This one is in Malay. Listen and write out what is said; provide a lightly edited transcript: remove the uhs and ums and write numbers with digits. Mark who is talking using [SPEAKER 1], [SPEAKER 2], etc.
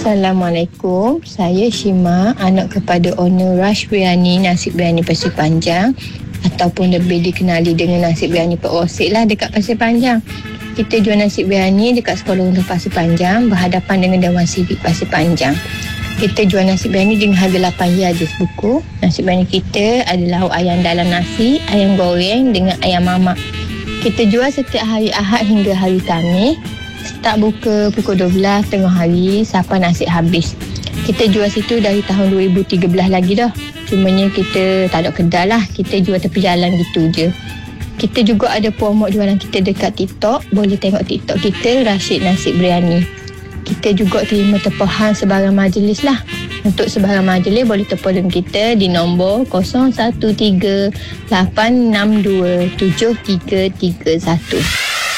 [SPEAKER 1] Assalamualaikum. Saya Shima, anak kepada owner Rush Biryani, nasi biryani Pasir Panjang, ataupun lebih dikenali dengan nasi biryani Pak Osik lah dekat Pasir Panjang. Kita jual nasi biryani dekat Sekolah Rendah Pasir Panjang, berhadapan dengan Dewan Sivik Pasir Panjang. Kita jual nasi biryani dengan harga RM8 je sebuku. Nasi biryani kita adalah lauk ayam dalam nasi, ayam goreng dengan ayam mamak. Kita jual setiap hari Ahad hingga hari Khamis. Start buka pukul 12 tengah hari sampai nasi habis. Kita jual situ dari tahun 2013 lagi dah. Cumanya kita tak ada kedai lah. Kita jual tepi jalan gitu je. Kita juga ada promote jualan kita dekat TikTok. Boleh tengok TikTok kita, Rashid Nasi Biryani. Kita juga terima tempahan sebarang majlis lah. Untuk sebarang majlis boleh telefon kita di nombor 0138627331.